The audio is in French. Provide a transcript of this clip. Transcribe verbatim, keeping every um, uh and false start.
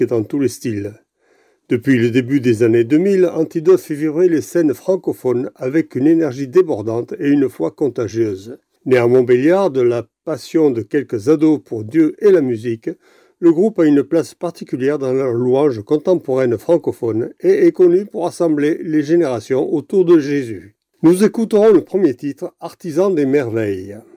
dans tous les styles. Depuis le début des années deux mille, Antidote fait vibrer les scènes francophones avec une énergie débordante et une foi contagieuse. Né à Montbéliard de la passion de quelques ados pour Dieu et la musique, le groupe a une place particulière dans la louange contemporaine francophone et est connu pour rassembler les générations autour de Jésus. Nous écouterons le premier titre, Artisan des merveilles.